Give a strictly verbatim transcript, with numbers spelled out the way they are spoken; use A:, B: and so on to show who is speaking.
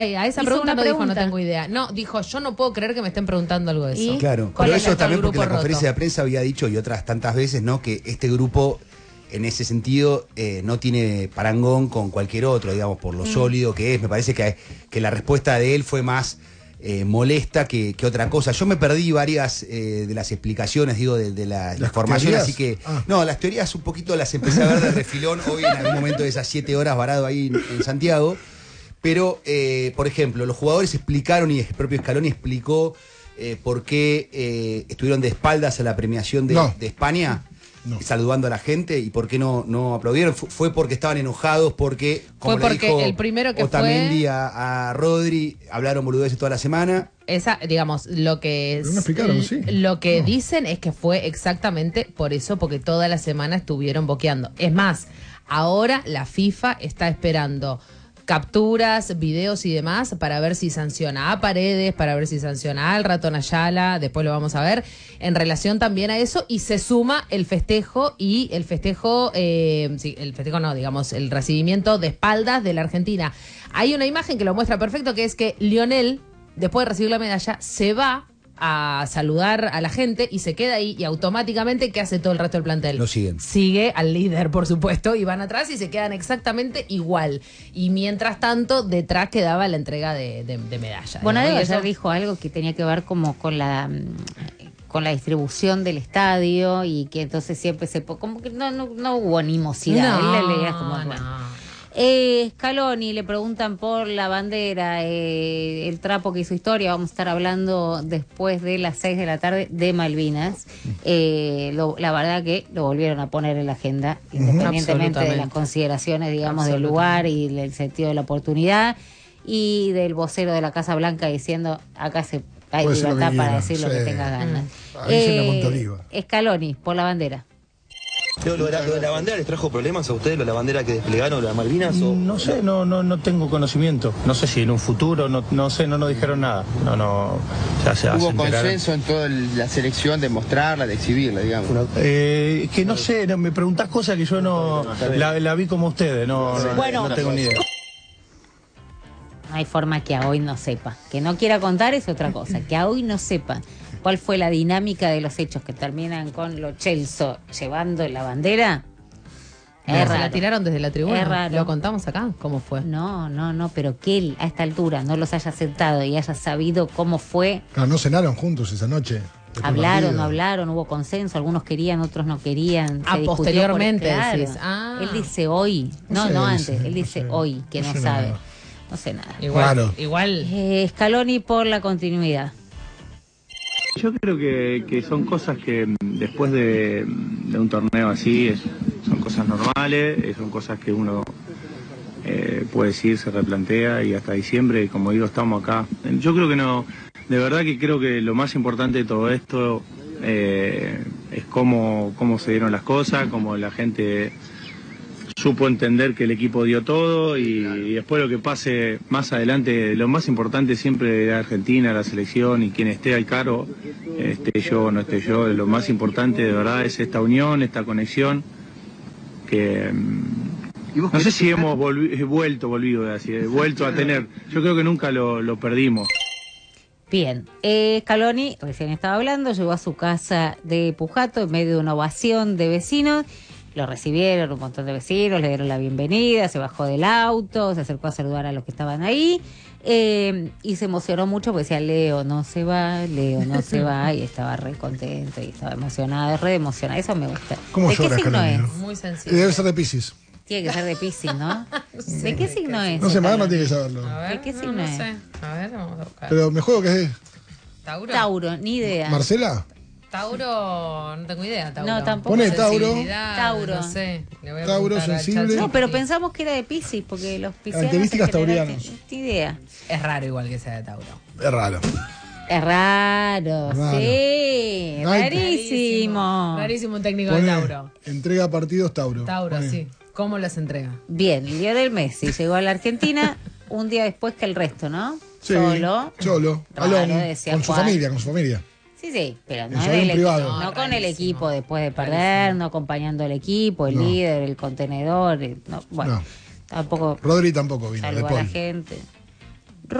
A: Eh, a esa
B: Hizo
A: pregunta
B: una
A: no dijo
B: pregunta.
A: no tengo idea. No, dijo yo no puedo creer que me estén preguntando algo de eso.
B: ¿Y?
C: Claro,
A: ¿Cuál
C: pero
A: es
C: eso
A: el
C: también porque
A: grupo
C: la conferencia
A: roto?
C: de prensa había dicho, y otras tantas veces, ¿no? Que este grupo, en ese sentido, eh, no tiene parangón con cualquier otro, digamos, por lo
B: Mm.
C: sólido que es. Me parece que, que la respuesta de él fue más eh, molesta que, que otra cosa. Yo me perdí varias eh, de las explicaciones, digo, de, de la, la
D: ¿Las
C: información,
D: teorías?
C: así que...
D: Ah.
C: No, las teorías un poquito las empecé a ver de refilón hoy en algún momento de esas siete horas varado ahí en, en Santiago. Pero, eh, por ejemplo, los jugadores explicaron y el propio Scaloni explicó eh, por qué eh, estuvieron de espaldas a la premiación de,
D: No.
C: de España,
D: No.
C: saludando a la gente, y por qué no, no aplaudieron. Fu- Fue porque estaban enojados, porque, como
A: Fue
C: le
A: porque
C: dijo
A: el primero que
C: Otamendi
A: fue-
C: a, a Rodri, hablaron boludeces toda la semana.
A: Esa, digamos, lo que es,
D: Pero no explicaron,
A: l-
D: sí.
A: lo que
D: No.
A: dicen es que fue exactamente por eso, porque toda la semana estuvieron boqueando. Es más, ahora la FIFA está esperando capturas, videos y demás para ver si sanciona a Paredes, para ver si sanciona al Ratón Ayala, después lo vamos a ver, en relación también a eso, y se suma el festejo y el festejo, eh, sí, el festejo no, digamos, el recibimiento de espaldas de la Argentina. Hay una imagen que lo muestra perfecto, que es que Lionel, después de recibir la medalla, se va a saludar a la gente y se queda ahí, y automáticamente, ¿qué hace todo el resto del plantel?
C: Lo siguen.
A: Sigue al líder, por supuesto, y van atrás y se quedan exactamente igual. Y mientras tanto, detrás quedaba la entrega de, de, de medallas.
B: Bueno,
A: digamos, y
B: ayer
A: eso-
B: dijo algo que tenía que ver como con la mm, con la distribución del estadio y que entonces siempre se po- como que no no, no hubo animosidad.
A: No,
B: Él le leía como
A: no.
B: bueno. Eh, Scaloni, le preguntan por la bandera, eh, el trapo que hizo historia. Vamos a estar hablando después de las seis de la tarde de Malvinas. Eh, lo- la verdad que lo volvieron a poner en la agenda, independientemente de
A: Absolutamente.
B: las consideraciones, digamos, del
A: Absolutamente.
B: lugar y el sentido de la oportunidad. Y del vocero de la Casa Blanca diciendo, acá se hay
D: Puede ser lo que
B: libertad para
D: quiera,
B: decir lo
D: sí.
B: que tengas ganas.
D: Ahí se la Montoliva.
B: Scaloni, por la bandera.
E: Lo, lo de la, lo de la bandera, ¿les trajo problemas a ustedes, lo de la bandera que desplegaron, lo de Malvinas? O...
F: No sé, no, no, no tengo conocimiento. No sé si en un futuro, no, no sé, no nos dijeron nada. No, no, ya se
G: Hubo
F: se enteraron.
G: consenso en toda la selección de mostrarla, de exhibirla, digamos.
F: Eh, que no sé, no, me preguntás cosas que yo no la, la vi como ustedes, no, no,
B: Bueno.
F: no tengo ni idea.
B: No hay forma que a hoy no sepa. Que no quiera contar es otra cosa. Que a hoy no sepa cuál fue la dinámica de los hechos que terminan con Lo Celso llevando la bandera.
A: No,
B: Es
A: se la
B: raro.
A: tiraron desde la tribuna.
B: Es raro.
A: Lo contamos acá, ¿cómo fue?
B: No, no, no, pero que él a esta altura no los haya sentado y haya sabido cómo fue.
D: Claro, no cenaron juntos esa noche. después del
B: Hablaron,
D: partido.
B: no hablaron, hubo consenso, algunos querían, otros no querían.
A: Ah,
B: se discutió
A: posteriormente
B: por- claro.
A: decís. Ah.
B: Él dice hoy,
D: No
B: no,
D: sé,
B: no
D: dice,
B: antes, él
D: no
B: dice
D: sé.
B: hoy, que
D: No
B: no,
D: sé
B: sabe.
D: nada.
B: No sé nada.
A: Igual,
D: Raro.
A: igual.
B: Eh, Scaloni por la continuidad.
F: Yo creo que, que son cosas que mm, después de, de un torneo así es- son cosas normales, eh, son cosas que uno eh, puede decir, se replantea y hasta diciembre, como digo, estamos acá. Yo creo que no, de verdad que creo que lo más importante de todo esto eh, es cómo, cómo se dieron las cosas, cómo la gente supo entender que el equipo dio todo y, y después lo que pase más adelante, lo más importante siempre es Argentina, la selección y quien esté al cargo, esté yo o no esté yo, lo más importante de verdad es esta unión, esta conexión que mm, no sé si hemos volvi- vuelto, volvido, así, vuelto a tener, yo creo que nunca lo, lo perdimos.
B: Bien, eh, Scaloni, recién estaba hablando, llegó a su casa de Pujato en medio de una ovación de vecinos. Lo recibieron un montón de vecinos, le dieron la bienvenida, se bajó del auto, se acercó a saludar a los que estaban ahí eh, y se emocionó mucho porque decía, Leo no se va, Leo no se va, y estaba re contento y estaba emocionado, re emocionado, eso me gusta.
D: ¿Cómo
B: ¿De qué
D: llora
B: signo
D: Scaloni,
B: es?
D: no?
A: Muy
D: Y
A: sencillo.
D: debe ser de Piscis.
B: Tiene que ser de Piscis, ¿no? ¿De qué signo es?
D: No sé, Madonna
B: Scaloni?
D: tiene que saberlo.
A: A ver,
B: ¿De qué
A: no,
B: signo
A: no
B: es?
A: sé. A ver, vamos a buscar.
D: Pero me juego que es de
A: ¿Tauro?
B: Tauro, ni idea.
D: Marcela.
A: Tauro, no tengo idea, Tauro.
B: No, tampoco.
D: Pone Tauro.
A: Sensibilidad,
B: Tauro.
A: No sé. Le voy a
D: Tauro,
A: preguntar al
D: sensible.
A: ChatGPT.
B: No, pero pensamos que era de Piscis, porque los piscianos...
D: Características
B: en general
D: taurianas.
B: tienen- Ni idea.
A: Es raro igual que sea de Tauro.
D: Es raro.
B: Es raro,
D: Raro.
B: sí,
D: Ay,
B: rarísimo.
A: Rarísimo un técnico de
D: Pone,
A: Tauro.
D: entrega partidos Tauro.
A: Tauro,
D: Pone.
A: sí. ¿Cómo las entrega?
B: Bien, Lionel Messi llegó a la Argentina un día después que el resto, ¿no?
D: Sí,
B: Solo.
D: Solo.
B: Raro,
D: Alón,
B: decía
D: con su
B: Juan.
D: familia, con su familia.
B: Sí, sí, pero
D: En
B: no,
D: su
B: en el
D: avión
B: equipo,
D: privado.
B: no
A: No,
B: con el
A: rarísimo.
B: equipo después de perder,
A: Rarísimo.
B: no acompañando al equipo, el
D: No.
B: líder, el contenedor, el- no, bueno,
D: No.
B: tampoco
D: Rodri tampoco vino. De
B: saludó a la
D: Paul.
B: gente.